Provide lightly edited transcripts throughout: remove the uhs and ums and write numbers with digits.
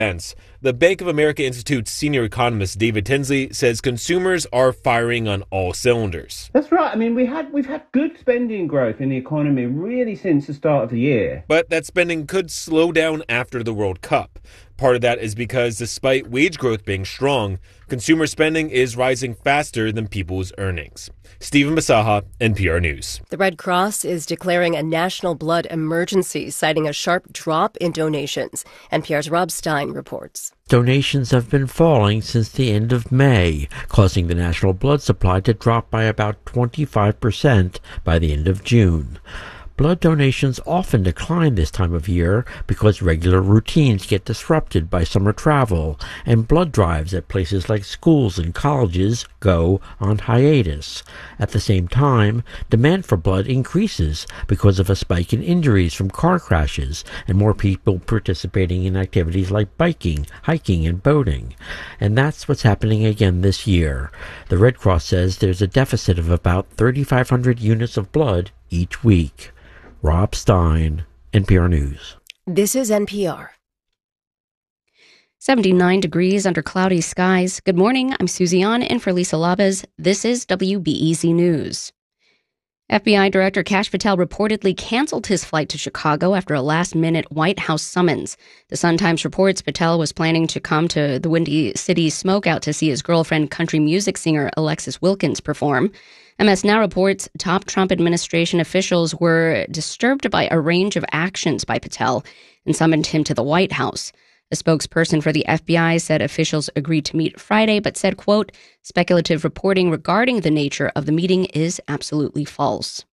The Bank of America Institute's senior economist David Tinsley says consumers are firing on all cylinders. That's right. I mean, we've had good spending growth in the economy really since the start of the year. But that spending could slow down after the World Cup. Part of that is because despite wage growth being strong, consumer spending is rising faster than people's earnings. Stephen Basaha, NPR News. The Red Cross is declaring a national blood emergency, citing a sharp drop in donations. NPR's Rob Stein reports. Donations have been falling since the end of May, causing the national blood supply to drop by about 25% by the end of June. Blood donations often decline this time of year because regular routines get disrupted by summer travel, and blood drives at places like schools and colleges go on hiatus. At the same time, demand for blood increases because of a spike in injuries from car crashes and more people participating in activities like biking, hiking, and boating. And that's what's happening again this year. The Red Cross says there's a deficit of about 3,500 units of blood each week. Rob Stein, NPR News. This is NPR. 79 degrees under cloudy skies. Good morning. I'm Susie An in for Lisa Labez. This is WBEZ News. FBI Director Kash Patel reportedly canceled his flight to Chicago after a last-minute White House summons. The Sun-Times reports Patel was planning to come to the Windy City Smokeout to see his girlfriend, country music singer Alexis Wilkins, perform. MS Now reports top Trump administration officials were disturbed by a range of actions by Patel and summoned him to the White House. A spokesperson for the FBI said officials agreed to meet Friday, but said, quote, speculative reporting regarding the nature of the meeting is absolutely false.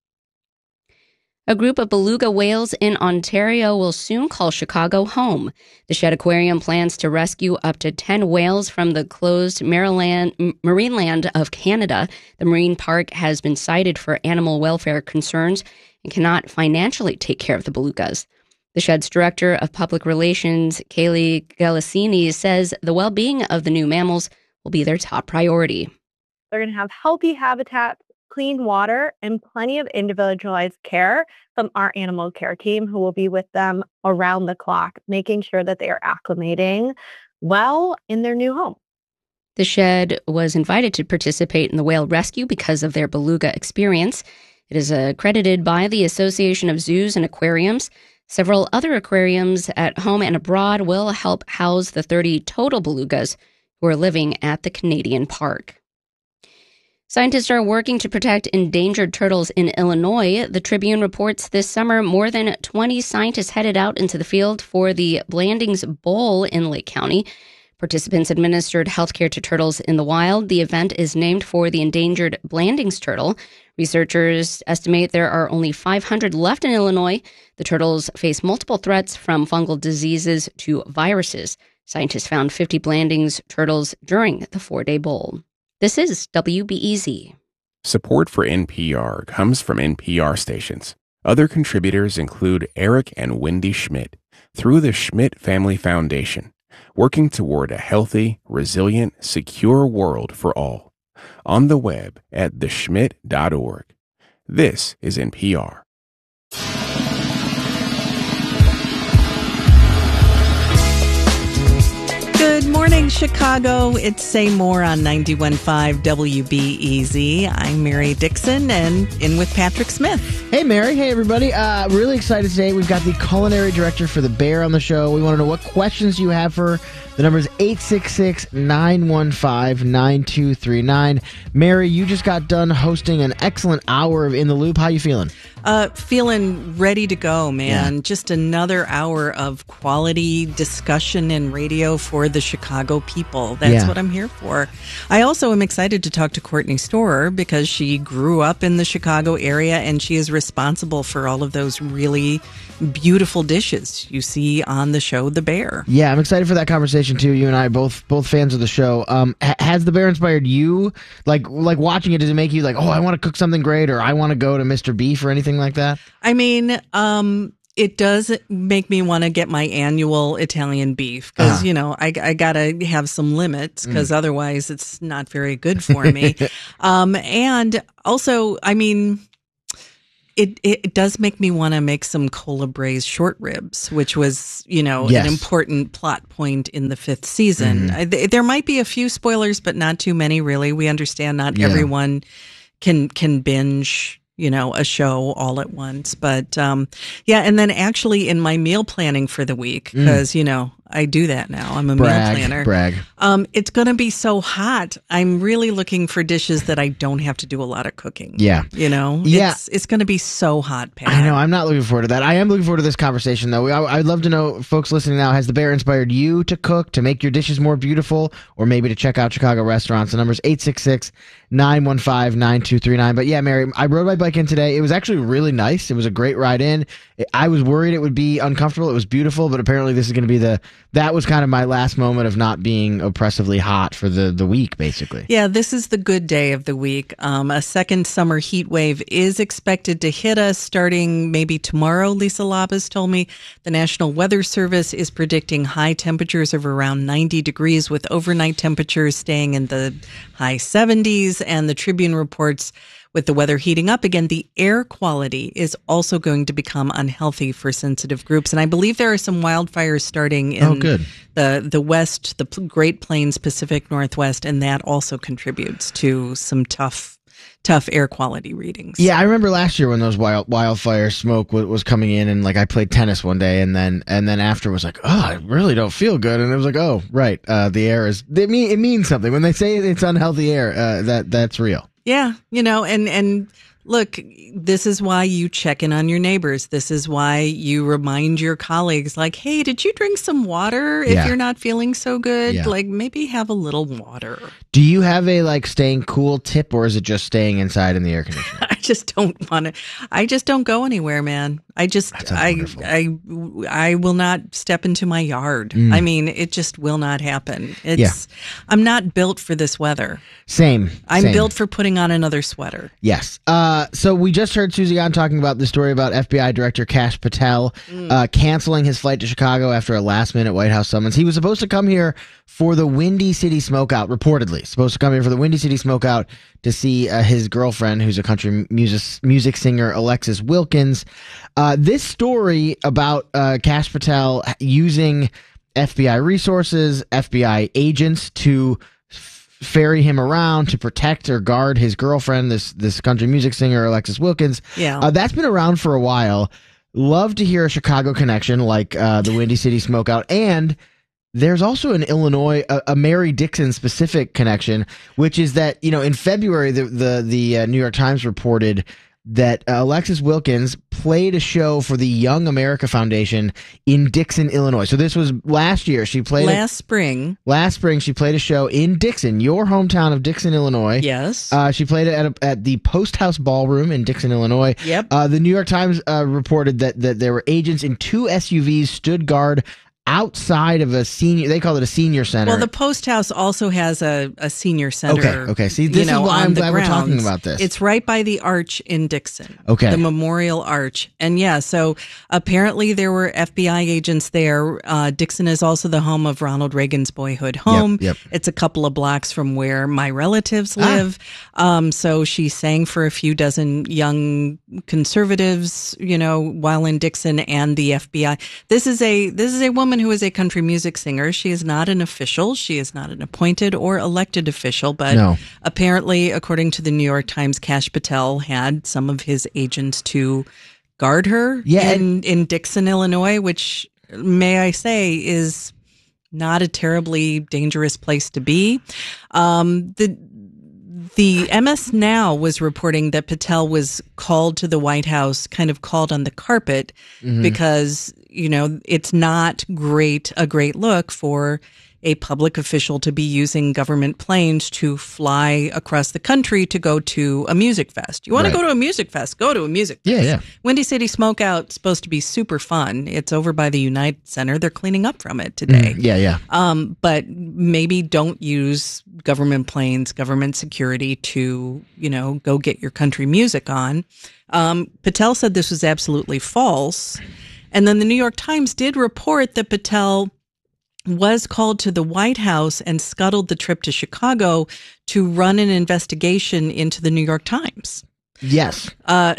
A group of beluga whales in Ontario will soon call Chicago home. The Shedd Aquarium plans to rescue up to 10 whales from the closed Marineland of Canada. The marine park has been cited for animal welfare concerns and cannot financially take care of the belugas. The Shedd's director of public relations, Kaylee Galasini, says the well-being of the new mammals will be their top priority. They're going to have healthy habitats, clean water, and plenty of individualized care from our animal care team who will be with them around the clock, making sure that they are acclimating well in their new home. The Shedd was invited to participate in the whale rescue because of their beluga experience. It is accredited by the Association of Zoos and Aquariums. Several other aquariums at home and abroad will help house the 30 total belugas who are living at the Canadian park. Scientists are working to protect endangered turtles in Illinois. The Tribune reports this summer more than 20 scientists headed out into the field for the Blandings Bowl in Lake County. Participants administered healthcare to turtles in the wild. The event is named for the endangered Blandings turtle. Researchers estimate there are only 500 left in Illinois. The turtles face multiple threats from fungal diseases to viruses. Scientists found 50 Blandings turtles during the 4-day bowl. This is WBEZ. Support for NPR comes from NPR stations. Other contributors include Eric and Wendy Schmidt through the Schmidt Family Foundation, working toward a healthy, resilient, secure world for all. On the web at theschmidt.org. This is NPR. Good morning, Chicago. It's Say More on 91.5 WBEZ. I'm Mary Dixon and in with Patrick Smith. Hey, Mary. Hey, everybody. Really excited today. We've got the culinary director for The Bear on the show. We want to know what questions you have for her. The number is 866-915-9239. Mary, you just got done hosting an excellent hour of In the Loop. How you feeling? Feeling ready to go, man. Yeah. Just another hour of quality discussion and radio for the Chicago people. That's what I'm here for. I also am excited to talk to Courtney Storer because she grew up in the Chicago area and she is responsible for all of those really beautiful dishes you see on the show The Bear. Yeah, I'm excited for that conversation too. You and I both fans of the show. Has The Bear inspired you? Like watching it, does it make you like, oh, I want to cook something great, or I want to go to Mr. Beef or anything like that? I mean, it does make me want to get my annual Italian beef because, you know, I got to have some limits because otherwise it's not very good for me. And also, I mean, It does make me want to make some Cola Braised short ribs, which was, Yes. an important plot point in the 5th season. There might be a few spoilers, but not too many, really. We understand not everyone can binge, a show all at once. But and then actually in my meal planning for the week, because, I do that now. I'm a meal planner. Brag. It's going to be so hot. I'm really looking for dishes that I don't have to do a lot of cooking. Yeah. It's going to be so hot, Pat. I know. I'm not looking forward to that. I am looking forward to this conversation, though. I'd love to know, folks listening now, has The Bear inspired you to cook, to make your dishes more beautiful, or maybe to check out Chicago restaurants? The number's 866-915-9239. But yeah, Mary, I rode my bike in today. It was actually really nice. It was a great ride in. I was worried it would be uncomfortable. It was beautiful, but apparently this is going to be that was kind of my last moment of not being oppressively hot for the week, basically. Yeah, this is the good day of the week. A second summer heat wave is expected to hit us starting maybe tomorrow, Lisa Labas told me. The National Weather Service is predicting high temperatures of around 90 degrees with overnight temperatures staying in the high 70s. And the Tribune reports with the weather heating up again, the air quality is also going to become unhealthy for sensitive groups. And I believe there are some wildfires starting in the West, the Great Plains, Pacific Northwest, and that also contributes to some tough air quality readings. Yeah, I remember last year when those wildfire smoke was coming in, and I played tennis one day, and then after was like, oh, I really don't feel good, and it was like, oh, right, the air is. It means something when they say it's unhealthy air. That's real. Yeah, and look, this is why you check in on your neighbors. This is why you remind your colleagues, like, hey, did you drink some water if you're not feeling so good? Yeah. Like, maybe have a little water. Do you have a staying cool tip, or is it just staying inside in the air conditioner? I just don't want to. I just don't go anywhere, man. I will not step into my yard. I mean, it just will not happen. I'm not built for this weather. Same. I'm built for putting on another sweater. Yes. So we just heard Susie An talking about the story about FBI Director Kash Patel canceling his flight to Chicago after a last-minute White House summons. He was supposed to come here for the Windy City Smokeout, reportedly. Supposed to come here for the Windy City Smokeout to see his girlfriend, who's a country music singer, Alexis Wilkins. This story about Kash Patel using FBI resources, FBI agents to ferry him around to protect or guard his girlfriend, this country music singer, Alexis Wilkins. Yeah. That's been around for a while. Love to hear a Chicago connection like the Windy City Smokeout. And there's also in Illinois a Mary Dixon specific connection, which is that, in February, the New York Times reported that Alexis Wilkins played a show for the Young America Foundation in Dixon, Illinois. So this was last year. She played last spring. She played a show in Dixon, your hometown of Dixon, Illinois. Yes. She played it at the Post House Ballroom in Dixon, Illinois. Yep. The New York Times reported that there were agents in 2 SUVs stood guard outside of they call it a senior center. Well, the Post House also has a senior center. Okay. See, this is why I'm glad we're talking about this. It's right by the arch in Dixon. Okay. The Memorial Arch. And so apparently there were FBI agents there. Dixon is also the home of Ronald Reagan's boyhood home. Yep. It's a couple of blocks from where my relatives live. So she sang for a few dozen young conservatives, while in Dixon, and the FBI. This is a woman who is a country music singer. She is not an official. She is not an appointed or elected official, but apparently, according to the New York Times, Kash Patel had some of his agents to guard her in Dixon, Illinois, which, may I say, is not a terribly dangerous place to be. The MS Now was reporting that Patel was called to the White House, kind of called on the carpet, because, it's not a great look for a public official to be using government planes to fly across the country to go to a music fest. You want to go to a music fest? Go to a music fest. Yeah. Windy City Smokeout is supposed to be super fun. It's over by the United Center. They're cleaning up from it today. But maybe don't use government planes, government security to, go get your country music on. Patel said this was absolutely false. And then the New York Times did report that Patel was called to the White House and scuttled the trip to Chicago to run an investigation into the New York Times. Yes.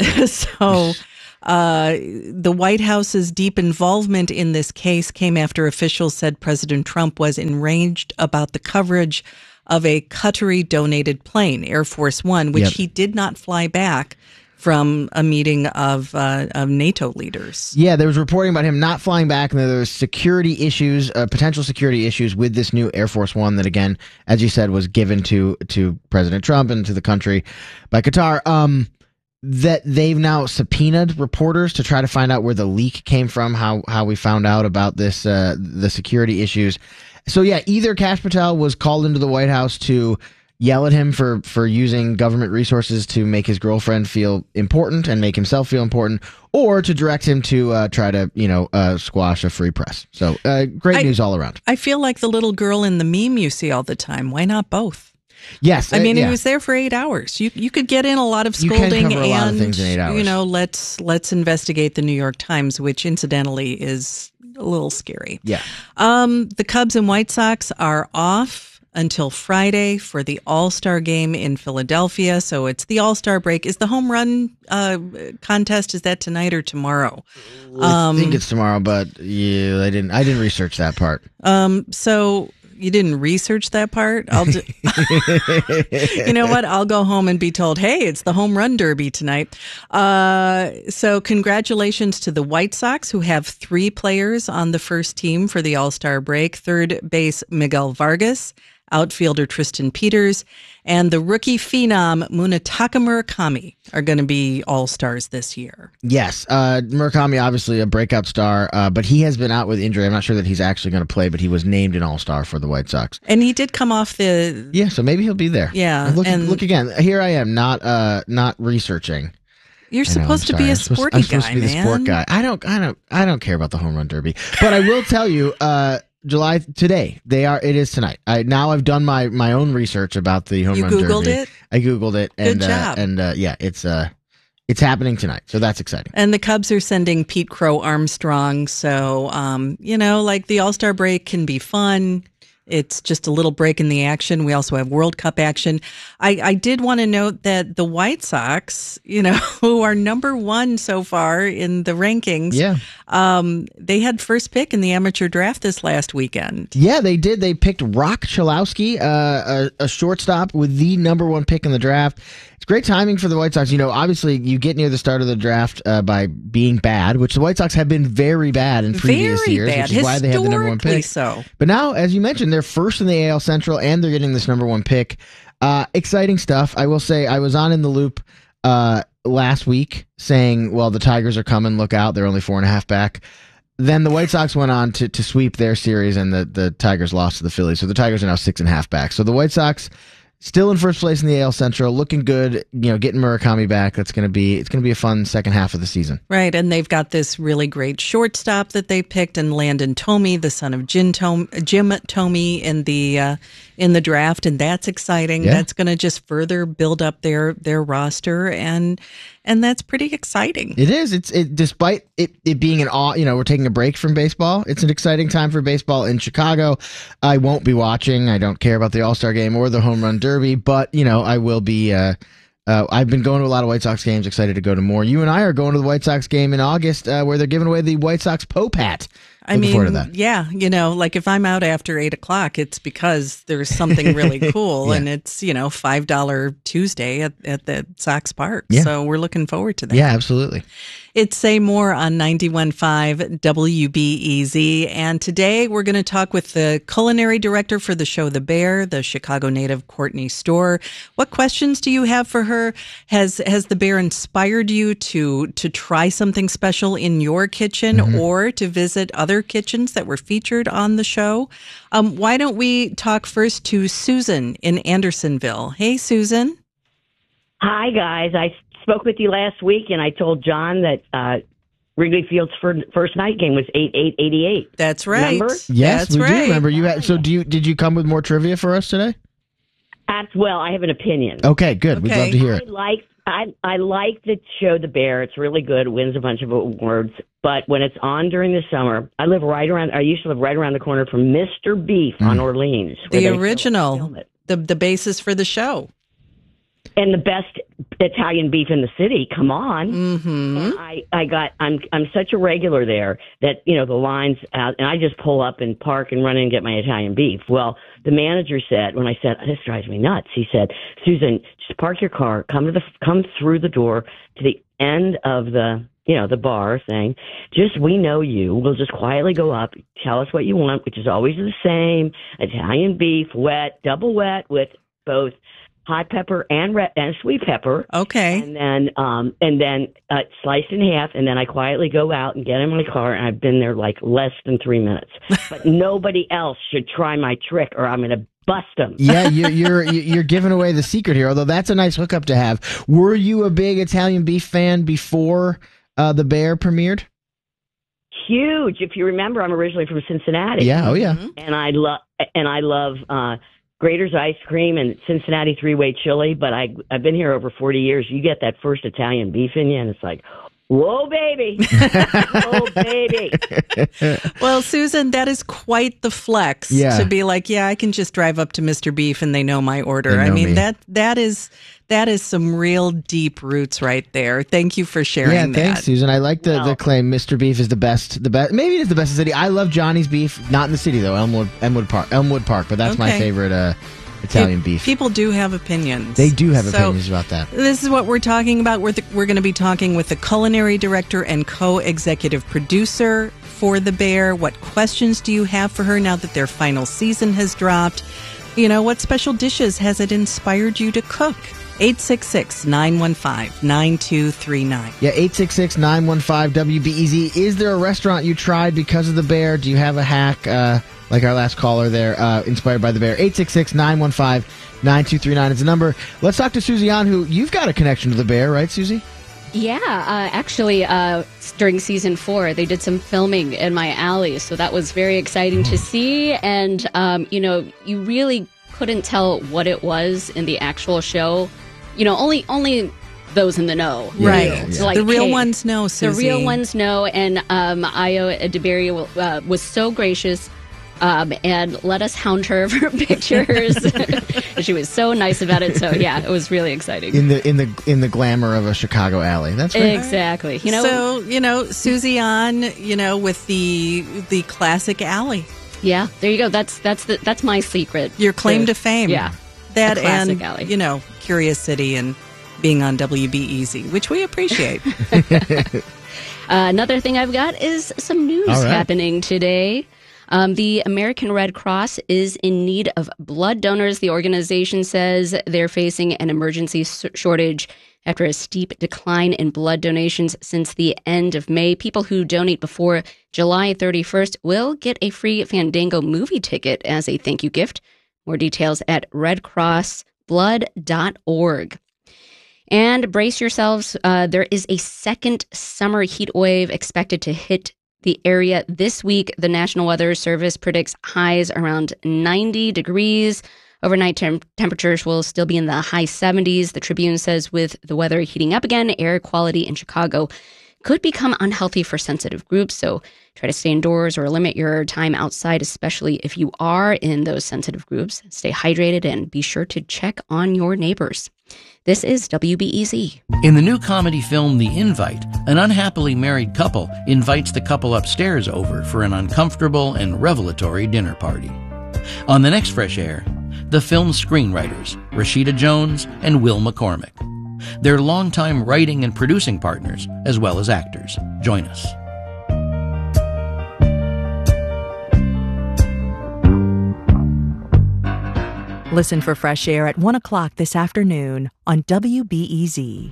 The White House's deep involvement in this case came after officials said President Trump was enraged about the coverage of a Qatari-donated plane, Air Force One, which he did not fly back from a meeting of NATO leaders. Yeah, there was reporting about him not flying back, and there was security issues, potential security issues with this new Air Force One that, again, as you said, was given to President Trump and to the country by Qatar. That they've now subpoenaed reporters to try to find out where the leak came from, how we found out about this, the security issues. So yeah, either Kash Patel was called into the White House to yell at him for using government resources to make his girlfriend feel important and make himself feel important, or to direct him to try to squash a free press. So great news all around. I feel like the little girl in the meme you see all the time. Why not both? Yes, I mean, he was there for 8 hours. You could get in a lot of scolding, you can cover a lot of things in 8 hours. Let's investigate the New York Times, which incidentally is a little scary. Yeah. The Cubs and White Sox are off until Friday for the All-Star game in Philadelphia. So it's the All-Star break. Is the home run contest, is that tonight or tomorrow? I think it's tomorrow, but yeah, I didn't research that part. So you didn't research that part? You know what? I'll go home and be told, hey, it's the home run derby tonight. So congratulations to the White Sox, who have 3 players on the first team for the All-Star break. Third base, Miguel Vargas, outfielder Tristan Peters, and the rookie phenom Munetaka Murakami are going to be all-stars this year. Yes. Murakami, obviously a breakout star, but he has been out with injury. I'm not sure that he's actually going to play, but he was named an all-star for the White Sox. And he did come off the... Yeah, so maybe he'll be there. Yeah. Look again. Here I am, not researching. You're supposed to be a sporty guy, man. I'm supposed to be the sport guy. I don't care about the home run derby. But I will tell you, July today. It is tonight. I've done my own research about the home run derby. You Googled it? I Googled it. Good job. Yeah, it's happening tonight. So that's exciting. And the Cubs are sending Pete Crow Armstrong. So, like the All-Star break can be fun. It's just a little break in the action. We also have World Cup action. I did want to note that the White Sox, who are number 1 so far in the rankings, they had first pick in the amateur draft this last weekend. Yeah, they did. They picked Rock Chalowski, a shortstop, with the number 1 pick in the draft. It's great timing for the White Sox. Obviously, you get near the start of the draft by being bad, which the White Sox have been very bad in previous years, which is why they have the number 1 pick. So. But now, as you mentioned, they're first in the AL Central, and they're getting this number 1 pick. Exciting stuff. I will say I was on In the Loop last week saying, well, the Tigers are coming, look out, they're only 4.5 back. Then the White Sox went on to sweep their series, and the Tigers lost to the Phillies. So the Tigers are now 6.5 back. So the White Sox still in first place in the AL Central, looking good. Getting Murakami back. It's going to be a fun second half of the season. Right, and they've got this really great shortstop that they picked, and Landon Thome, the son of Jim Thome, in the draft, and that's exciting. Yeah. That's going to just further build up their roster, and that's pretty exciting. It is. Despite it being we're taking a break from baseball. It's an exciting time for baseball in Chicago. I won't be watching. I don't care about the All-Star game or the home run derby, but I will be. I've been going to a lot of White Sox games. Excited to go to more. You and I are going to the White Sox game in August, where they're giving away the White Sox Pope hat. Looking forward to that. Yeah, like if I'm out after 8:00, it's because there's something really cool, and it's $5 Tuesday at the Sox Park. Yeah. So we're looking forward to that. Yeah, absolutely. It's Say More on 91.5 WBEZ, and today we're going to talk with the culinary director for the show The Bear, the Chicago native Courtney Storer. What questions do you have for her? Has The Bear inspired you to try something special in your kitchen or to visit other kitchens that were featured on the show? Why don't we talk first to Susan in Andersonville? Hey, Susan. Hi, guys. I spoke with you last week, and I told John that Wrigley Field's first night game was 8-8-88. That's right. Remember? Yes, that's we right. do remember. So did you come with more trivia for us today? Well, I have an opinion. Okay, good. We'd love to hear it. I like the show The Bear. It's really good. It wins a bunch of awards. But when it's on during the summer, I used to live right around the corner from Mr. Beef on Orleans. The original, the basis for the show. And the best Italian beef in the city. Come on. Mm-hmm. And I'm such a regular there that, the lines out, and I just pull up and park and run in and get my Italian beef. Well, the manager said, when I said, this drives me nuts, he said, Susan, just park your car, come through the door to the end of the bar thing. We know you. We'll just quietly go up, tell us what you want, which is always the same. Italian beef, wet, double wet with both hot pepper and sweet pepper. Okay. And then sliced in half, and then I quietly go out and get in my car, and I've been there like less than 3 minutes. But nobody else should try my trick, or I'm going to bust them. Yeah, you're giving away the secret here, although that's a nice hookup to have. Were you a big Italian beef fan before The Bear premiered? Huge. If you remember, I'm originally from Cincinnati. Yeah, oh yeah. And I love Grater's ice cream and Cincinnati three-way chili, but I've been here over 40 years. You get that first Italian beef in you, and it's like, whoa, baby. Whoa, baby. Well, Susan, that is quite the flex to be like, I can just drive up to Mr. Beef and they know my order. That is some real deep roots right there. Thank you for sharing that. Yeah, thanks, Susan. I like the claim Mr. Beef is the best. Maybe it is the best in the city. I love Johnny's Beef, not in the city though, Elmwood Park, but that's my favorite Italian beef. People do have opinions. They do have opinions about that. This is what we're talking about. We're going to be talking with the culinary director and co-executive producer for The Bear. What questions do you have for her now that their final season has dropped? What special dishes has it inspired you to cook? 866-915-9239. Yeah, 866-915-WBEZ. Is there a restaurant you tried because of The Bear? Do you have a hack, like our last caller there, inspired by The Bear? 866-915-9239 is the number. Let's talk to Susie An, who you've got a connection to The Bear, right, Susie? Yeah, actually, during season 4, they did some filming in my alley, so that was very exciting to see. And, you really couldn't tell what it was in the actual show. Only those in the know. Right. Yeah. So, like, the real ones know, Susie. The real ones know. And Ayo Edeberry was so gracious and let us hound her for pictures. She was so nice about it. So, yeah, it was really exciting. In the glamour of a Chicago alley. That's right. Exactly. So, Susie An, with the classic alley. Yeah, there you go. That's my secret. Your claim to fame. Yeah. That and, alley. Curious City and being on WBEZ, which we appreciate. Another thing I've got is some news happening today. The American Red Cross is in need of blood donors. The organization says they're facing an emergency shortage after a steep decline in blood donations since the end of May. People who donate before July 31st will get a free Fandango movie ticket as a thank you gift. More details at redcrossblood.org. And brace yourselves, there is a second summer heat wave expected to hit the area this week. The National Weather Service predicts highs around 90 degrees. Overnight temperatures will still be in the high 70s. The Tribune says with the weather heating up again, air quality in Chicago could become unhealthy for sensitive groups. So try to stay indoors or limit your time outside, especially if you are in those sensitive groups. Stay hydrated and be sure to check on your neighbors. This is WBEZ. In the new comedy film The Invite, an unhappily married couple invites the couple upstairs over for an uncomfortable and revelatory dinner party. On the next Fresh Air, the film's screenwriters, Rashida Jones and Will McCormick. They're longtime writing and producing partners, as well as actors. Join us. Listen for Fresh Air at 1 o'clock this afternoon on WBEZ.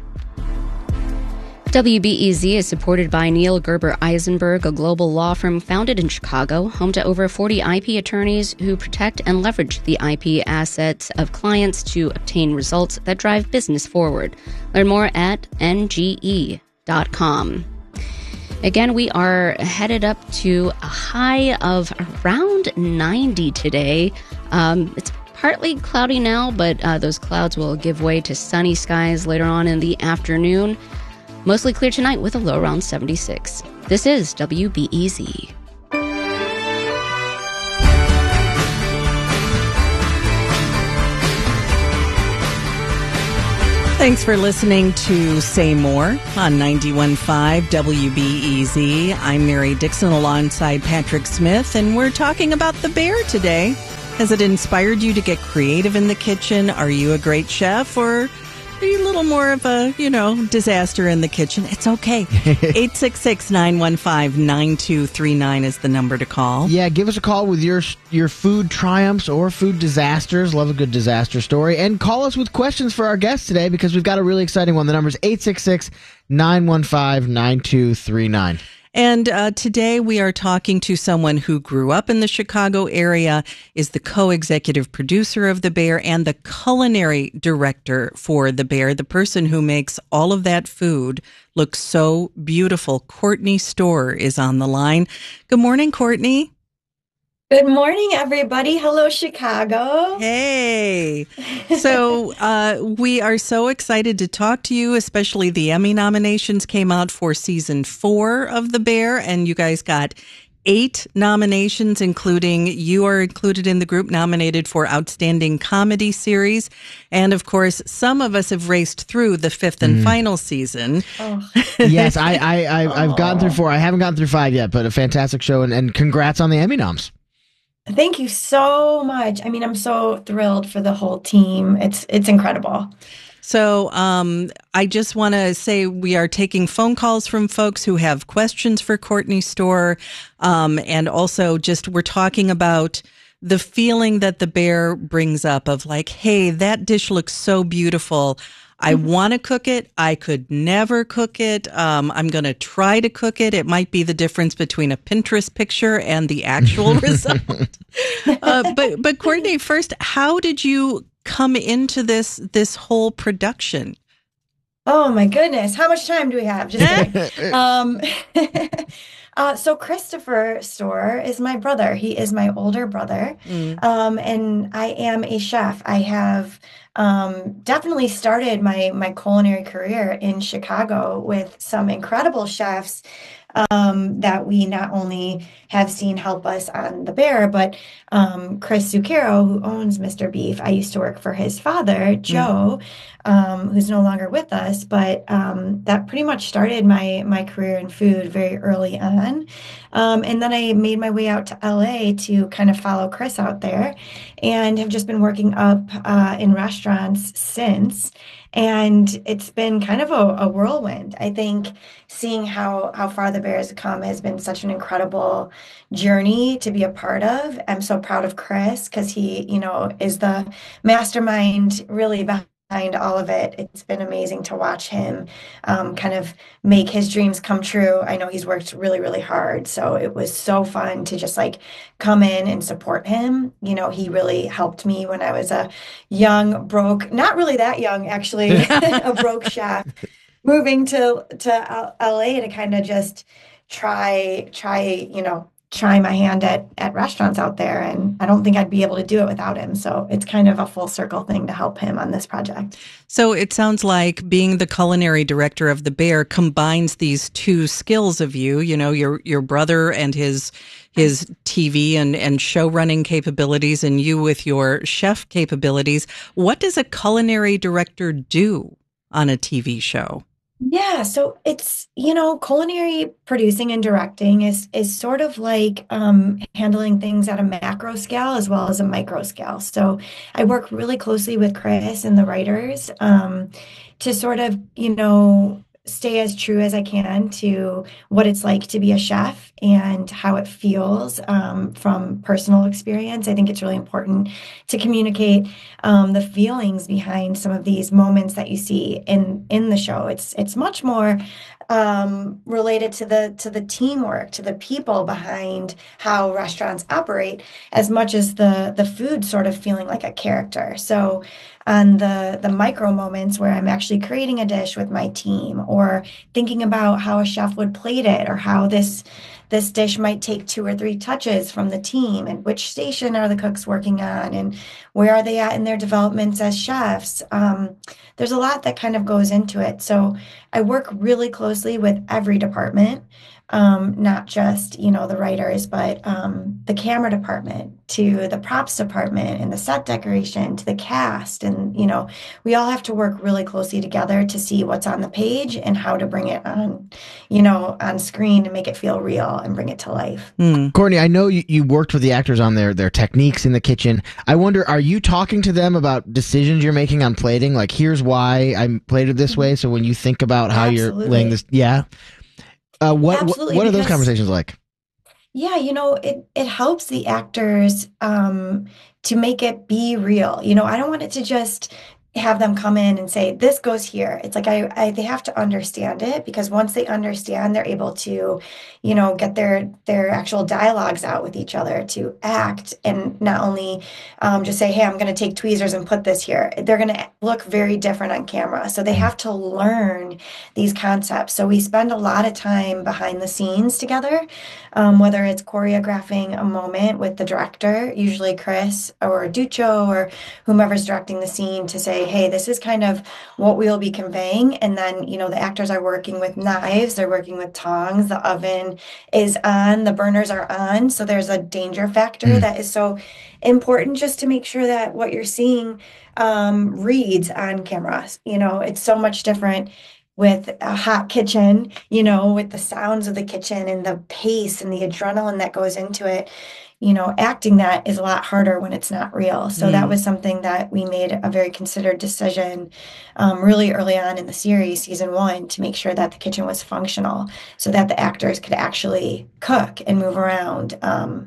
WBEZ is supported by Neil Gerber Eisenberg, a global law firm founded in Chicago, home to over 40 IP attorneys who protect and leverage the IP assets of clients to obtain results that drive business forward. Learn more at nge.com. Again, we are headed up to a high of around 90 today. It's partly cloudy now, but those clouds will give way to sunny skies later on in the afternoon. Mostly clear tonight with a low around 76. This is WBEZ. Thanks for listening to Say More on 91.5 WBEZ. I'm Mary Dixon alongside Patrick Smith, and we're talking about the bear today. Has it inspired you to get creative in the kitchen? Are you a great chef, or are you a little more of a, disaster in the kitchen? It's okay. 866-915-9239 is the number to call. Yeah, give us a call with your food triumphs or food disasters. Love a good disaster story. And call us with questions for our guests today, because we've got a really exciting one. The number is 866-915-9239. And today we are talking to someone who grew up in the Chicago area, is the co-executive producer of The Bear and the culinary director for The Bear, the person who makes all of that food look so beautiful. Courtney Storer is on the line. Good morning, Courtney. Good morning, everybody. Hello, Chicago. Hey. So we are so excited to talk to you, especially the Emmy nominations came out for season 4 of The Bear, and you guys got 8 nominations, including you are included in the group nominated for Outstanding Comedy Series. And of course, some of us have raced through the 5th and final season. Oh. Yes, I've gotten through 4. I haven't gotten through 5 yet, but a fantastic show, and congrats on the Emmy noms. Thank you so much. I mean, I'm so thrilled for the whole team. It's incredible. So I just want to say we are taking phone calls from folks who have questions for Courtney Storer. And also just we're talking about the feeling that The Bear brings up of like, hey, that dish looks so beautiful. I want to cook it. I could never cook it. I'm going to try to cook it. It might be the difference between a Pinterest picture and the actual result. But Courtney, first, how did you come into this whole production? Oh my goodness. How much time do we have? Just kidding. So Christopher Storer is my brother. He is my older brother. And I am a chef. I have definitely started my culinary career in Chicago with some incredible chefs that we not only have seen help us on The Bear, but Chris Zucchero, who owns Mr. Beef. I used to work for his father, Joe, who's no longer with us, but that pretty much started my career in food very early on. And then I made my way out to LA to kind of follow Chris out there, and have just been working up in restaurants since. And it's been kind of a whirlwind. I think seeing how far The Bear has come has been such an incredible journey to be a part of. I'm so proud of Chris because he, is the mastermind really behind all of it. It's been amazing to watch him kind of make his dreams come true. I know he's worked really, really hard. So it was so fun to just like come in and support him. He really helped me when I was a young, broke, not really that young, actually, a broke chef, moving to LA to kind of just try my hand at restaurants out there. And I don't think I'd be able to do it without him. So it's kind of a full circle thing to help him on this project. So it sounds like being the culinary director of The Bear combines these two skills of you, your brother and his TV and show running capabilities, and you with your chef capabilities. What does a culinary director do on a TV show? Yeah, so it's, culinary producing and directing is sort of like handling things at a macro scale as well as a micro scale. So I work really closely with Chris and the writers to sort of, stay as true as I can to what it's like to be a chef and how it feels from personal experience. I think it's really important to communicate the feelings behind some of these moments that you see in the show. It's much more related to the teamwork, to the people behind how restaurants operate, as much as the food sort of feeling like a character. So on the micro moments where I'm actually creating a dish with my team, or thinking about how a chef would plate it, or how this dish might take 2 or 3 touches from the team, and which station are the cooks working on, and where are they at in their developments as chefs. There's a lot that kind of goes into it. So I work really closely with every department, not just, the writers, but the camera department, to the props department and the set decoration, to the cast. And, we all have to work really closely together to see what's on the page and how to bring it on, on screen and make it feel real and bring it to life. Courtney, I know you worked with the actors on their techniques in the kitchen. I wonder, are you talking to them about decisions you're making on plating? Like, here's why I plated this way. So when you think about how you're laying this, what are those conversations like? Yeah, it helps the actors to make it be real. I don't want it to just have them come in and say, this goes here. It's like they have to understand it, because once they understand, they're able to, get their actual dialogues out with each other to act, and not only just say, hey, I'm going to take tweezers and put this here. They're going to look very different on camera. So they have to learn these concepts. So we spend a lot of time behind the scenes together, whether it's choreographing a moment with the director, usually Chris or Ducho or whomever's directing the scene, to say, hey, this is kind of what we'll be conveying. And then, the actors are working with knives, they're working with tongs, the oven is on, the burners are on. So there's a danger factor that is so important, just to make sure that what you're seeing reads on camera. It's so much different with a hot kitchen, with the sounds of the kitchen and the pace and the adrenaline that goes into it. Acting that is a lot harder when it's not real. So that was something that we made a very considered decision really early on in the series, season 1, to make sure that the kitchen was functional, so that the actors could actually cook and move around,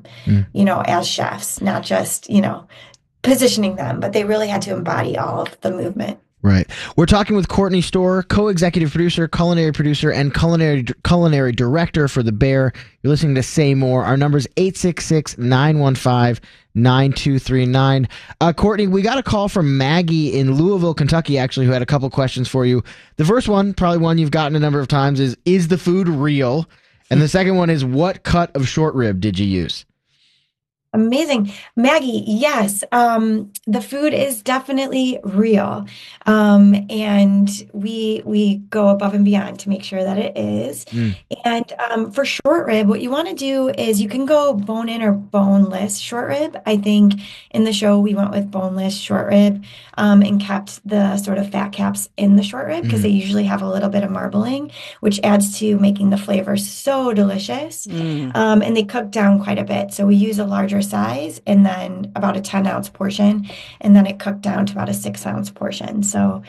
as chefs, not just, positioning them, but they really had to embody all of the movement. Right. We're talking with Courtney Storer, co-executive producer, culinary producer, and culinary director for The Bear. You're listening to Say More. Our number is 866-915-9239. Courtney, we got a call from Maggie in Louisville, Kentucky, actually, who had a couple questions for you. The first one, probably one you've gotten a number of times, is the food real? And the second one is, what cut of short rib did you use? Amazing. Maggie, yes, the food is definitely real. And we go above and beyond to make sure that it is. And for short rib, what you want to do is you can go bone in or boneless short rib. I think in the show we went with boneless short rib and kept the sort of fat caps in the short rib, because they usually have a little bit of marbling, which adds to making the flavor so delicious. And they cook down quite a bit. So we use a larger size, and then about a 10-ounce portion, and then it cooked down to about a 6-ounce portion. So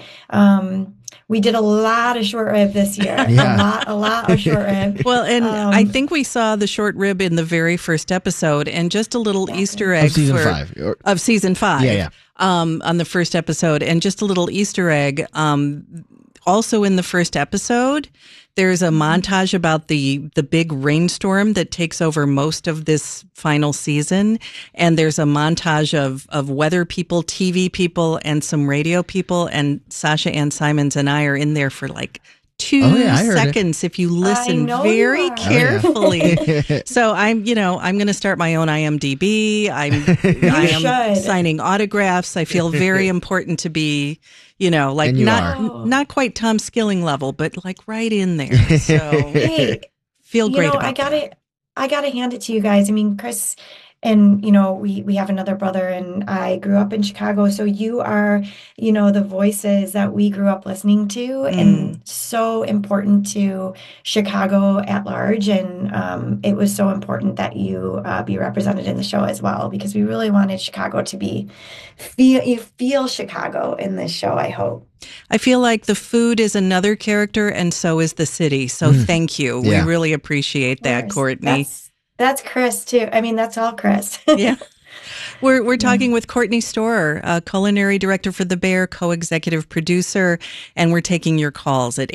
we did a lot of short rib this year. A lot of short rib. Well, and I think we saw the short rib in the very first episode, and just a little Easter egg of season 5. On the first episode, and just a little Easter egg. Also in the first episode, there's a montage about the big rainstorm that takes over most of this final season. And there's a montage of weather people, TV people, and some radio people. And Sasha Ann Simons and I are in there for like 2 seconds if you listen very carefully. So I'm going to start my own IMDb. I am signing autographs. I feel very important to be, like not quite Tom Skilling level, but like right in there. So feel great about that. I gotta hand it to you guys. I mean, Chris, and, we have another brother, and I grew up in Chicago. So you are, the voices that we grew up listening to, and so important to Chicago at large. And it was so important that you be represented in the show as well, because we really wanted Chicago to feel Chicago in this show, I hope. I feel like the food is another character, and so is the city. So thank you. We really appreciate that, Courtney. That's Chris too. I mean, that's all Chris. Yeah. We're talking with Courtney Storer, culinary director for The Bear, co-executive producer, and we're taking your calls at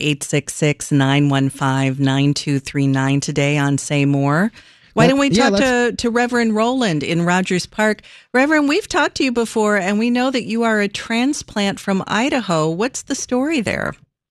866-915-9239 today on Say More. Why don't we talk to Reverend Roland in Rogers Park? Reverend, we've talked to you before, and we know that you are a transplant from Idaho. What's the story there?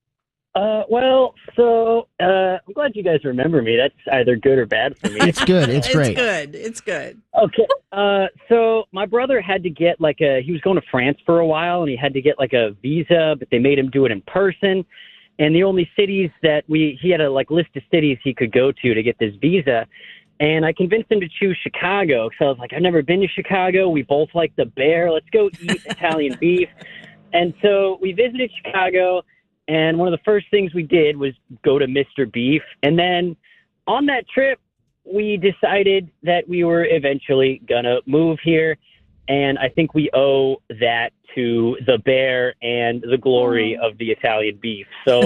I'm glad you guys remember me. That's either good or bad for me. It's good. It's great. It's good. Okay. So my brother had to get he was going to France for a while, and he had to get like a visa, but they made him do it in person. And the only cities that he had a list of cities he could go to get this visa. And I convinced him to choose Chicago. So I was like, I've never been to Chicago. We both like the bear. Let's go eat Italian beef. And so we visited Chicago. And one of the first things we did was go to Mr. Beef. And then on that trip, we decided that we were eventually going to move here. And I think we owe that to the bear and the glory of the Italian beef. So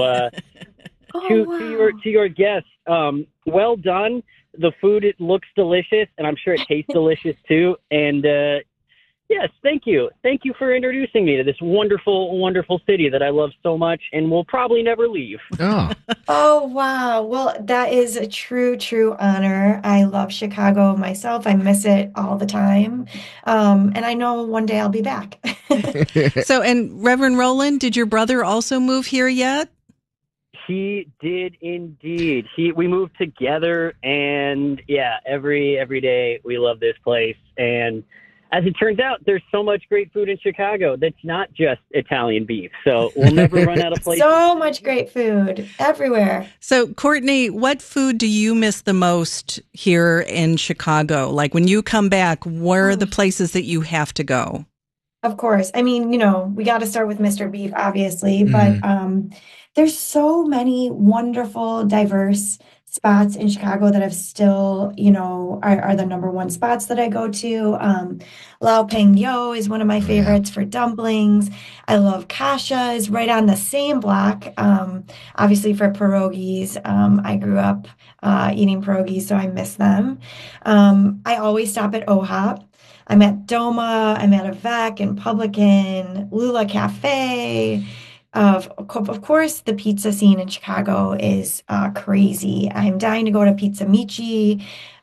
to your guests, well done. The food, it looks delicious, and I'm sure it tastes delicious too. And yes, thank you. Thank you for introducing me to this wonderful, wonderful city that I love so much and will probably never leave. Oh, wow. Well, that is a true, true honor. I love Chicago myself. I miss it all the time. And I know one day I'll be back. So, and Reverend Roland, did your brother also move here yet? He did indeed. We moved together, and yeah, every day we love this place. And as it turns out, there's so much great food in Chicago that's not just Italian beef. So we'll never run out of places. So much great food everywhere. So, Courtney, what food do you miss the most here in Chicago? Like when you come back, where are the places that you have to go? Of course. I mean, we got to start with Mr. Beef, obviously, but there's so many wonderful, diverse spots in Chicago that have still, are the number one spots that I go to. Lao Peng Yo is one of my favorites for dumplings. I love Kasha's right on the same block, obviously for pierogies. I grew up eating pierogies, so I miss them. I always stop at OHOP. I'm at Doma, I'm at Avec and Publican, Lula Cafe. Of course, the pizza scene in Chicago is crazy. I'm dying to go to Pizza Michi.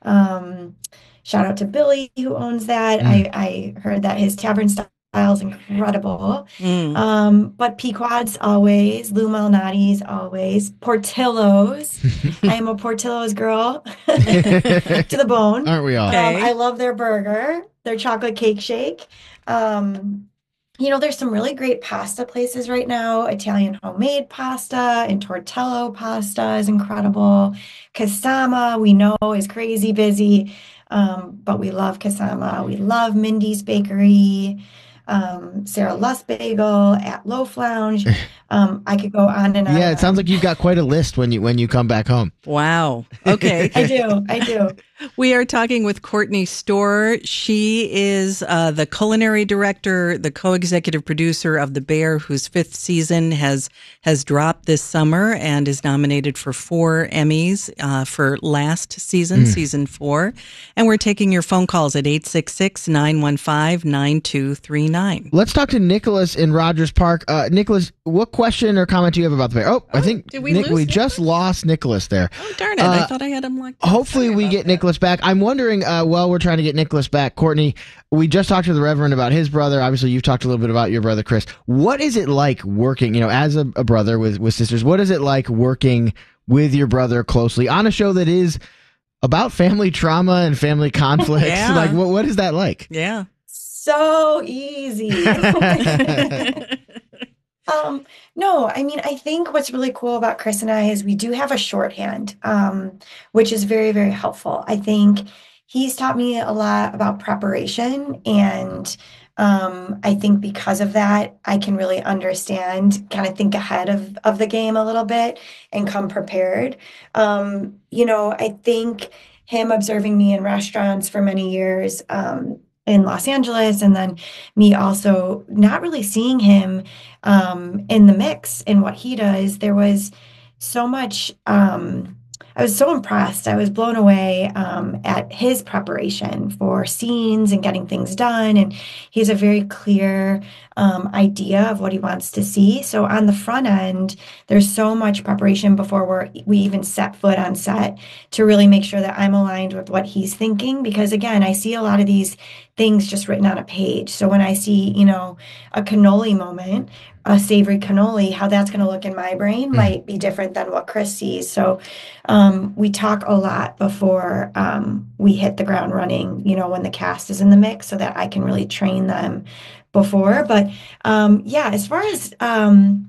Shout out to Billy who owns that. I heard that his tavern style is incredible. But Pequod's always, Lou Malnati's always, Portillo's. I am a Portillo's girl to the bone. Aren't we all? I love their burger, their chocolate cake shake. There's some really great pasta places right now. Italian homemade pasta and tortello pasta is incredible. Kasama, we know, is crazy busy, but we love Kasama. We love Mindy's Bakery, Sarah Luss Bagel, at Loaf Lounge. I could go on and on. Yeah, it sounds like you've got quite a list when you come back home. Wow. Okay. I do. We are talking with Courtney Storer. She is the culinary director, the co-executive producer of The Bear, whose 5th season has dropped this summer and is nominated for 4 Emmys for last season, season 4. And we're taking your phone calls at 866-915-9239. Let's talk to Nicholas in Rogers Park. Nicholas, what question or comment do you have about The Bear? I think we just lost Nicholas there. Oh, darn it. I thought I had him hopefully we get Nicholas back. I'm wondering, while we're trying to get Nicholas back, Courtney, we just talked to the Reverend about his brother. Obviously, you've talked a little bit about your brother, Chris. What is it like working, as a brother with sisters? What is it like working with your brother closely on a show that is about family trauma and family conflicts? Yeah. Like, what is that like? Yeah. So easy. No, I mean, I think what's really cool about Chris and I is we do have a shorthand, which is very, very helpful. I think he's taught me a lot about preparation, and I think because of that, I can really understand, kind of think ahead of the game a little bit and come prepared. I think him observing me in restaurants for many years, in Los Angeles, and then me also not really seeing him in the mix in what he does. There was so much, I was so impressed. I was blown away at his preparation for scenes and getting things done. And he has a very clear idea of what he wants to see. So on the front end, there's so much preparation before we even set foot on set to really make sure that I'm aligned with what he's thinking. Because again, I see a lot of these things just written on a page. So when I see, a cannoli moment, a savory cannoli, how that's going to look in my brain might be different than what Chris sees. So we talk a lot before we hit the ground running, when the cast is in the mix, so that I can really train them before. But as far as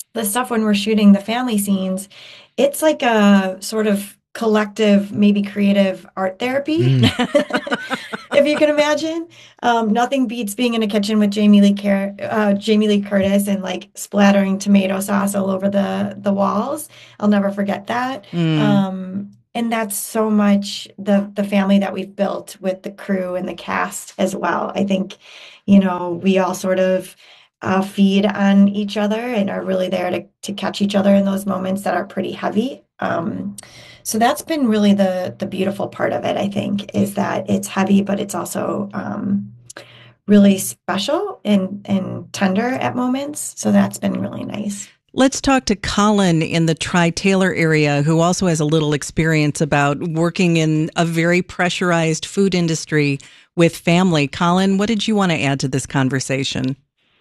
the stuff when we're shooting the family scenes, it's like a sort of collective, maybe creative art therapy, if you can imagine. Nothing beats being in a kitchen with Jamie Lee Curtis and like splattering tomato sauce all over the walls. I'll never forget that. And that's so much the family that we've built with the crew and the cast as well. I think, we all sort of feed on each other and are really there to catch each other in those moments that are pretty heavy. So that's been really the beautiful part of it, I think, is that it's heavy, but it's also really special and tender at moments. So that's been really nice. Let's talk to Colin in the Tri-Taylor area, who also has a little experience about working in a very pressurized food industry with family. Colin, what did you want to add to this conversation?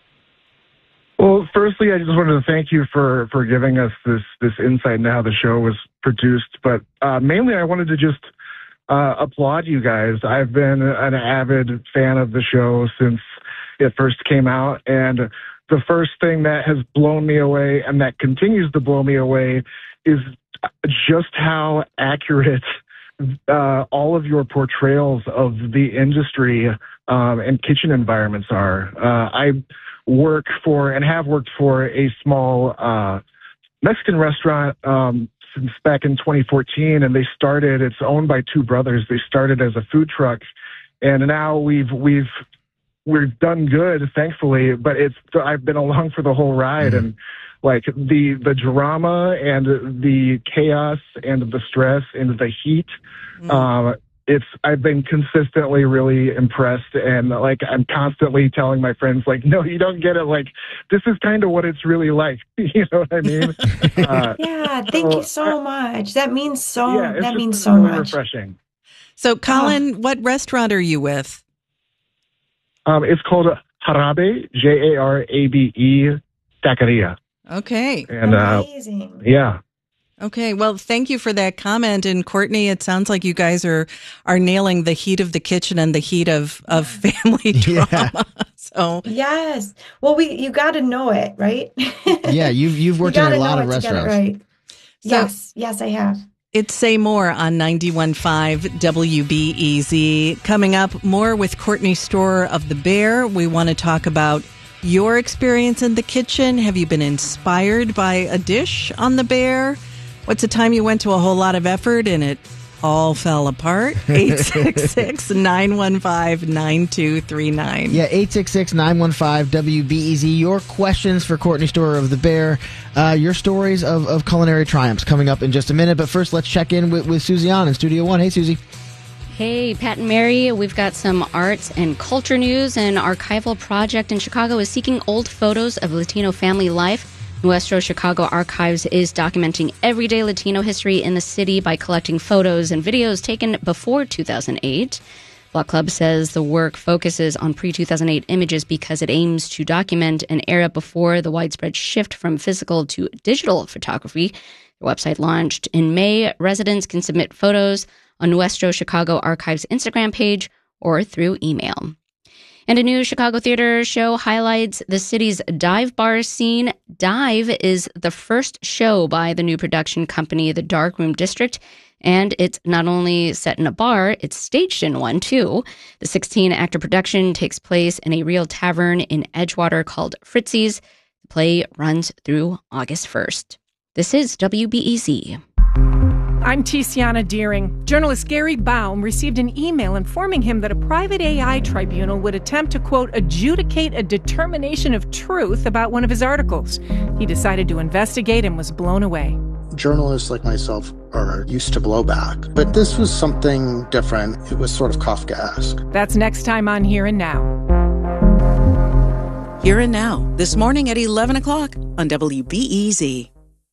Well, firstly, I just wanted to thank you for giving us this insight into how the show was produced. But mainly, I wanted to just applaud you guys. I've been an avid fan of the show since it first came out. And the first thing that has blown me away and that continues to blow me away is just how accurate all of your portrayals of the industry and kitchen environments are. I work for and have worked for a small Mexican restaurant since back in 2014, and it's owned by two brothers. They started as a food truck, and now we're done good, thankfully, but I've been along for the whole ride, and like the drama and the chaos and the stress and the heat, I've been consistently really impressed, and like I'm constantly telling my friends, like, no, you don't get it. Like, this is kind of what it's really like. You know what I mean? Yeah, thank you so much. That means so. Yeah, that means just so really much. refreshing. So, Colin, what restaurant are you with? It's called Jarabe, Jarabe Taqueria. Okay. And amazing. Yeah. Okay, well, thank you for that comment. And Courtney, it sounds like you guys are nailing the heat of the kitchen and the heat of family drama. So yes, well, you got to know it, right? Yeah, you've worked in a lot of restaurants. Right. Yes, I have. It's Say More on 91.5 WBEZ. Coming up, more with Courtney Storer of The Bear. We want to talk about your experience in the kitchen. Have you been inspired by a dish on The Bear? What's a time you went to a whole lot of effort and it all fell apart? 866-915-9239. Yeah, 866-915-WBEZ. Your questions for Courtney Storer of The Bear. Your stories of culinary triumphs coming up in just a minute. But first, let's check in with Susie An in Studio One. Hey, Susie. Hey, Pat and Mary, we've got some arts and culture news. An archival project in Chicago is seeking old photos of Latino family life. Nuestro Chicago Archives is documenting everyday Latino history in the city by collecting photos and videos taken before 2008. Block Club says the work focuses on pre-2008 images because it aims to document an era before the widespread shift from physical to digital photography. The website launched in May. Residents can submit photos on Nuestro Chicago Archives Instagram page or through email. And a new Chicago theater show highlights the city's dive bar scene. Dive is the first show by the new production company, The Darkroom District, and it's not only set in a bar, it's staged in one, too. The 16-actor production takes place in a real tavern in Edgewater called Fritzy's. The play runs through August 1st. This is WBEZ. I'm Tiziana Deering. Journalist Gary Baum received an email informing him that a private AI tribunal would attempt to, quote, adjudicate a determination of truth about one of his articles. He decided to investigate and was blown away. Journalists like myself are used to blowback, but this was something different. It was sort of Kafkaesque. That's next time on Here and Now. Here and Now, this morning at 11 o'clock on WBEZ.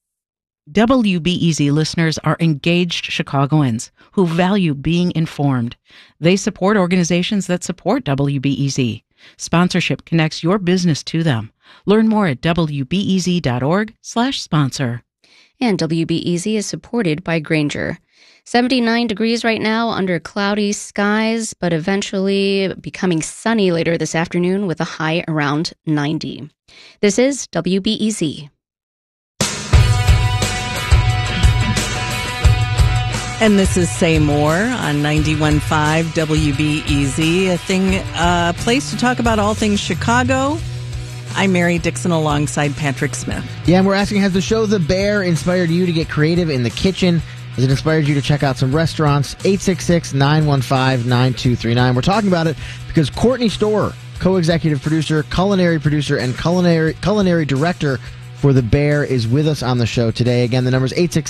WBEZ listeners are engaged Chicagoans who value being informed. They support organizations that support WBEZ. Sponsorship connects your business to them. Learn more at wbez.org/sponsor. And WBEZ is supported by Grainger. 79 degrees right now under cloudy skies, but eventually becoming sunny later this afternoon with a high around 90. This is WBEZ. And this is Say More on 91.5 WBEZ, a place to talk about all things Chicago. I'm Mary Dixon alongside Patrick Smith. Yeah, and we're asking, has the show The Bear inspired you to get creative in the kitchen? Has it inspired you to check out some restaurants? 866-915-9239. We're talking about it because Courtney Storer, co-executive producer, culinary culinary director for The Bear, is with us on the show today. Again, the number is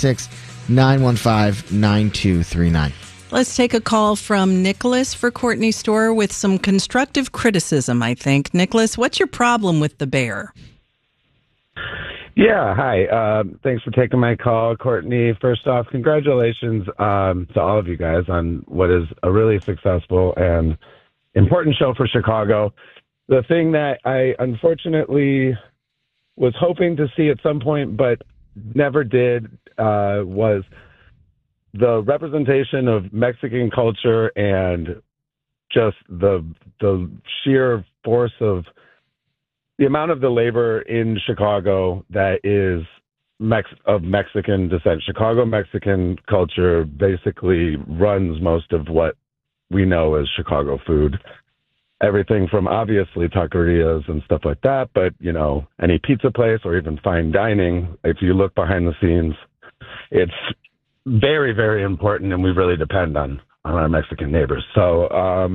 866-915-9239. Let's take a call from Nicholas for Courtney Storer with some constructive criticism, I think. Nicholas, what's your problem with The Bear? Yeah, hi. Thanks for taking my call, Courtney. First off, congratulations to all of you guys on what is a really successful and important show for Chicago. The thing that I unfortunately was hoping to see at some point but never did was the representation of Mexican culture and just the sheer force of the amount of the labor in Chicago that is of Mexican descent. Chicago Mexican culture basically runs most of what we know as Chicago food. Everything from obviously taquerias and stuff like that, but, you know, any pizza place or even fine dining, if you look behind the scenes, it's very, very important, and we really depend on our Mexican neighbors. So,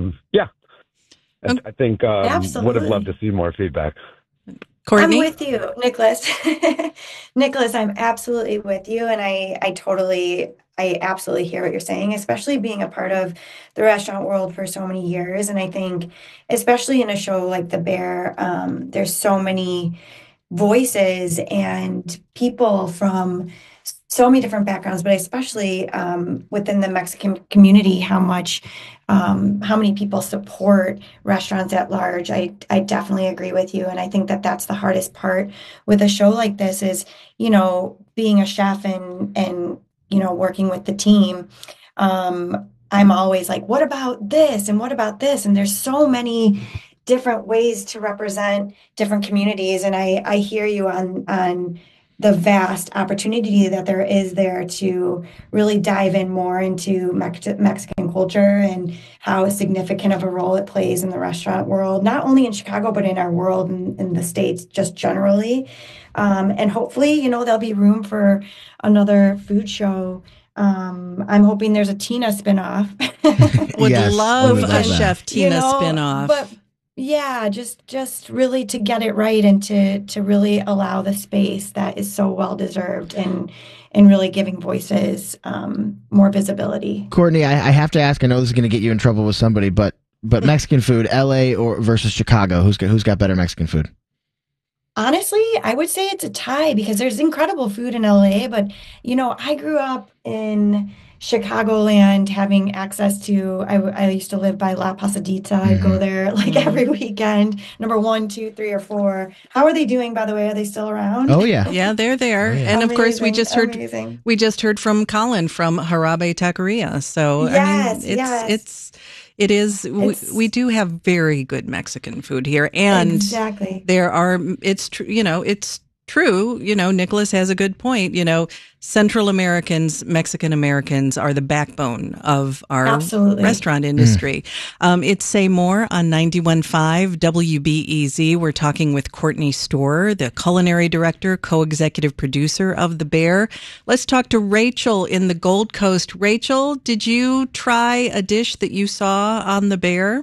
I think would have loved to see more feedback. Courtney? I'm with you, Nicholas. Nicholas, I'm absolutely with you, and I absolutely hear what you're saying, especially being a part of the restaurant world for so many years. And I think, especially in a show like The Bear, there's so many voices and people from so many different backgrounds, but especially within the Mexican community, how many people support restaurants at large. I definitely agree with you. And I think that that's the hardest part with a show like this is, you know, being a chef and you know, working with the team. I'm always like, what about this? And what about this? And there's so many different ways to represent different communities. And I hear you on the vast opportunity that there is there to really dive in more into Mexican culture and how significant of a role it plays in the restaurant world, not only in Chicago, but in our world and in the States just generally. And hopefully, you know, there'll be room for another food show. I'm hoping there's a Tina spinoff. Would Yes, love we would a love that. Chef Tina spinoff. But yeah, just really to get it right and to really allow the space that is so well deserved and really giving voices more visibility. Courtney, I have to ask, I know this is going to get you in trouble with somebody, but Mexican food, LA versus Chicago, who's got better Mexican food? Honestly, I would say it's a tie because there's incredible food in LA, but you know, I grew up in Chicagoland, having access to, I used to live by La Pasadita. I'd go there like every weekend. Number 1, 2, 3, or 4. How are they doing, by the way? Are they still around? Oh yeah. Yeah, they're there. Yeah. And of course we Amazing. just heard from Colin from Jarabe Taqueria. So Yes, yes. We do have very good Mexican food here, and Exactly. it's true, you know, Nicholas has a good point. You know, Central Americans, Mexican Americans are the backbone of our Absolutely. restaurant industry. It's Say More on 91.5 WBEZ. We're talking with Courtney Storer, the culinary director, co-executive producer of The Bear. Let's talk to Rachel in the Gold Coast. Rachel, did you try a dish that you saw on The Bear?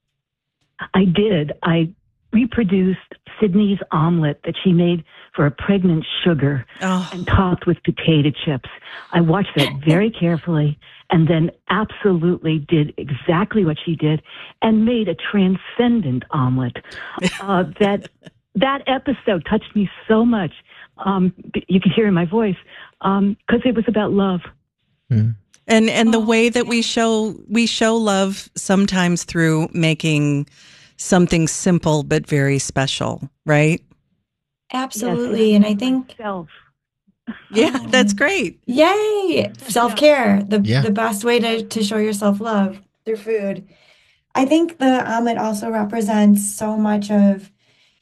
I did. I reproduced Sydney's omelet that she made for a pregnant sugar and topped with potato chips. I watched that very carefully and then absolutely did exactly what she did and made a transcendent omelet. That episode touched me so much. You could hear in my voice because it was about love. And the way that we show love sometimes through making something simple but very special, right? Absolutely. And I think Yeah, that's great. Yay! Self-care, the best way to show yourself love through food. I think the omelet also represents so much of,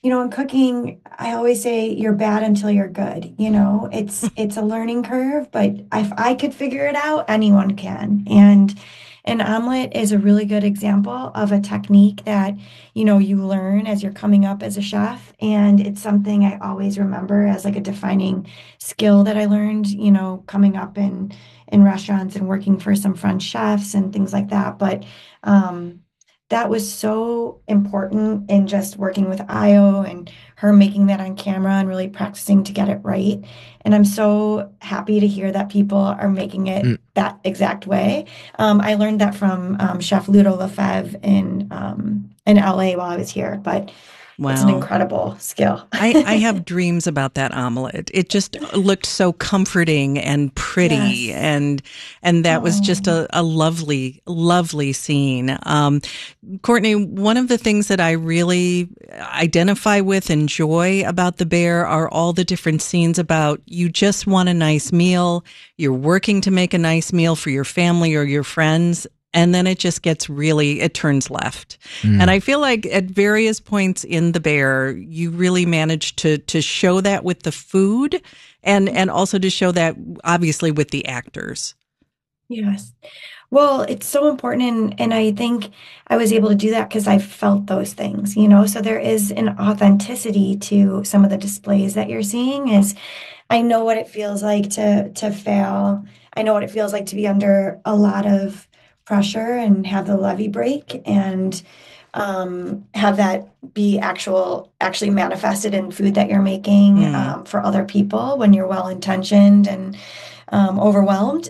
in cooking, I always say you're bad until you're good. It's a learning curve, but if I could figure it out, anyone can. And an omelet is a really good example of a technique that, you learn as you're coming up as a chef. And it's something I always remember as like a defining skill that I learned, coming up in restaurants and working for some French chefs and things like that. But that was so important in just working with Io and her making that on camera and really practicing to get it right. And I'm so happy to hear that people are making it that exact way. I learned that from Chef Ludo Lefebvre in LA while I was here, but it's an incredible skill. I have dreams about that omelet. It just looked so comforting and pretty, yes. and that was just a lovely, lovely scene. Courtney, one of the things that I really identify with, enjoy about The Bear are all the different scenes about you just want a nice meal, you're working to make a nice meal for your family or your friends, and then it just it turns left. And I feel like at various points in The Bear, you really managed to show that with the food and also to show that obviously with the actors. Yes. Well, it's so important. And I think I was able to do that because I felt those things, so there is an authenticity to some of the displays that you're seeing. Is I know what it feels like to fail. I know what it feels like to be under a lot of pressure and have the levee break and have that be actually manifested in food that you're making for other people when you're well-intentioned and overwhelmed.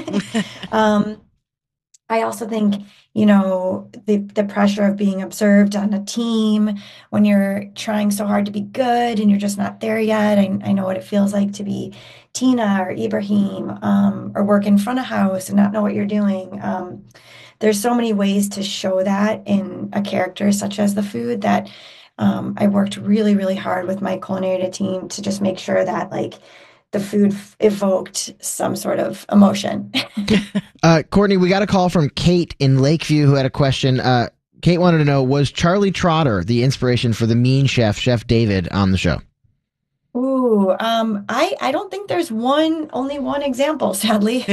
I also think, the pressure of being observed on a team when you're trying so hard to be good and you're just not there yet. I know what it feels like to be Tina or Ibrahim or work in front of house and not know what you're doing. There's so many ways to show that in a character such as the food that I worked really, really hard with my culinary team to just make sure that the food evoked some sort of emotion. Courtney, we got a call from Kate in Lakeview who had a question. Kate wanted to know, was Charlie Trotter the inspiration for the mean chef, Chef David, on the show? Ooh, I don't think there's only one example, sadly.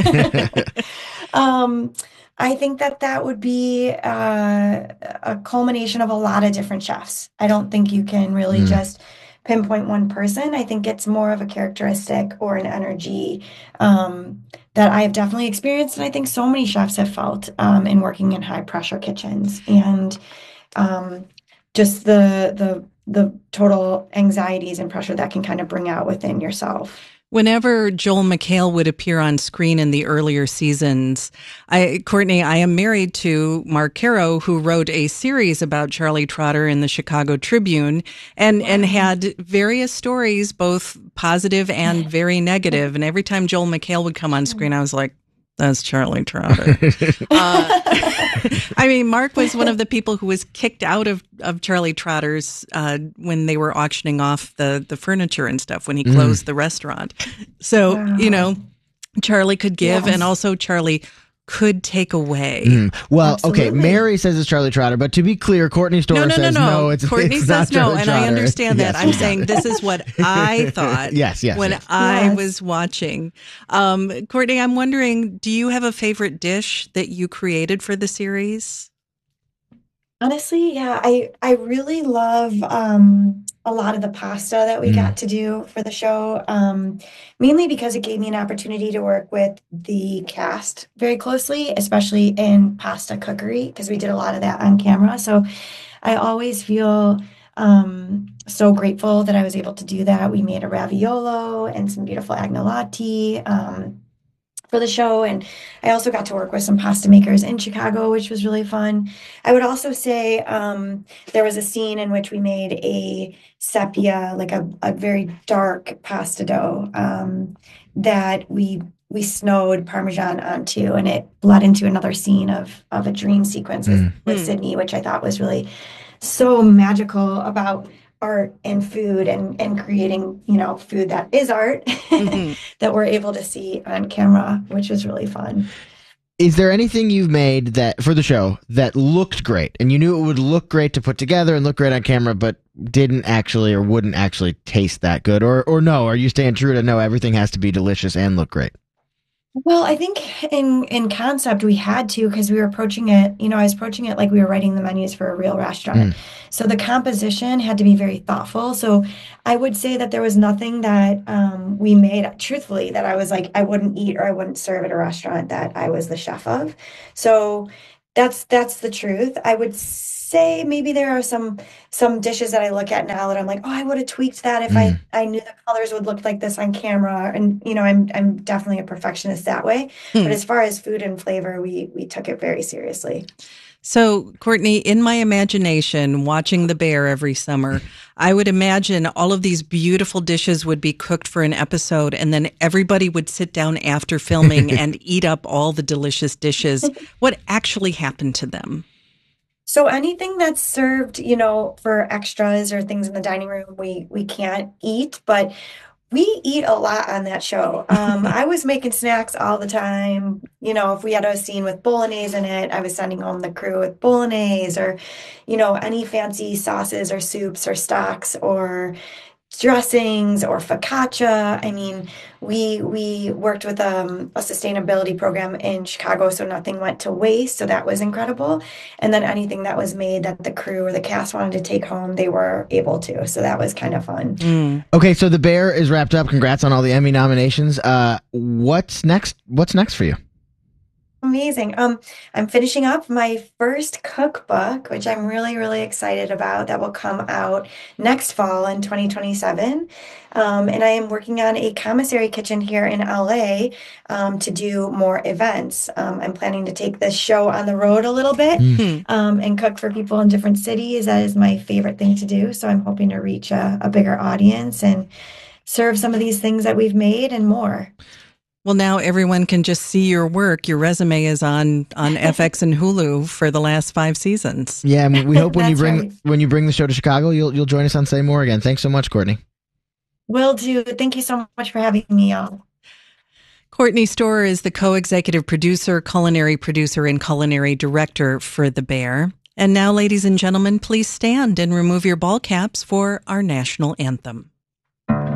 I think that would be a culmination of a lot of different chefs. I don't think you can really just pinpoint one person. I think it's more of a characteristic or an energy that I have definitely experienced, and I think so many chefs have felt in working in high pressure kitchens, and just the total anxieties and pressure that can kind of bring out within yourself. Whenever Joel McHale would appear on screen in the earlier seasons, Courtney, I am married to Mark Caro, who wrote a series about Charlie Trotter in the Chicago Tribune and had various stories, both positive and very negative. And every time Joel McHale would come on screen, I was like, that's Charlie Trotter. Mark was one of the people who was kicked out of Charlie Trotter's when they were auctioning off the furniture and stuff when he closed the restaurant. So, wow. Charlie could give, and also Charlie could take away. Well, Absolutely. Okay, Mary says it's Charlie Trotter, but to be clear, Courtney Storer says no, it's Courtney it's says not Charlie no, and Trotter. I understand that. I'm saying this is what I thought when I was watching. Courtney, I'm wondering, do you have a favorite dish that you created for the series? Honestly, yeah, I really love a lot of the pasta that we got to do for the show, mainly because it gave me an opportunity to work with the cast very closely, especially in pasta cookery, because we did a lot of that on camera. So I always feel so grateful that I was able to do that. We made a raviolo and some beautiful agnolotti for the show. And I also got to work with some pasta makers in Chicago, which was really fun. I would also say there was a scene in which we made a sepia, like a very dark pasta dough that we snowed Parmesan onto, and it bled into another scene of a dream sequence with Sydney, which I thought was really so magical about art and food and creating, food that is art that we're able to see on camera, which was really fun. Is there anything you've made that for the show that looked great and you knew it would look great to put together and look great on camera, but didn't actually or wouldn't actually taste that good? Or no, are you staying true to no, everything has to be delicious and look great? Well, I think in concept we had to, because we were approaching it, I was approaching it like we were writing the menus for a real restaurant. So the composition had to be very thoughtful. So I would say that there was nothing that we made, truthfully, that I was like, I wouldn't eat or I wouldn't serve at a restaurant that I was the chef of. So that's the truth. I would say maybe there are some dishes that I look at now that I'm like, oh, I would have tweaked that if I knew the colors would look like this on camera. And I'm definitely a perfectionist that way. But as far as food and flavor, we took it very seriously. So, Courtney, in my imagination, watching The Bear every summer, I would imagine all of these beautiful dishes would be cooked for an episode, and then everybody would sit down after filming and eat up all the delicious dishes. What actually happened to them? So anything that's served, for extras or things in the dining room, we can't eat, but we eat a lot on that show. I was making snacks all the time. If we had a scene with bolognese in it, I was sending home the crew with bolognese or, any fancy sauces or soups or stocks or dressings or focaccia. I mean, we worked with a sustainability program in Chicago, so nothing went to waste. So that was incredible. And then anything that was made that the crew or the cast wanted to take home, they were able to. So that was kind of fun. Okay, so The Bear is wrapped up. Congrats on all the Emmy nominations. What's next? What's next for you? Amazing. I'm finishing up my first cookbook, which I'm really, really excited about. That will come out next fall in 2027. And I am working on a commissary kitchen here in LA to do more events. I'm planning to take this show on the road a little bit and cook for people in different cities. That is my favorite thing to do. So I'm hoping to reach a bigger audience and serve some of these things that we've made and more. Well, now everyone can just see your work. Your resume is on FX and Hulu for the last 5 seasons. Yeah, and we hope when you bring the show to Chicago, you'll join us on Say More again. Thanks so much, Courtney. Will do. Thank you so much for having me on. Courtney Storer is the co-executive producer, culinary producer, and culinary director for The Bear. And now, ladies and gentlemen, please stand and remove your ball caps for our national anthem.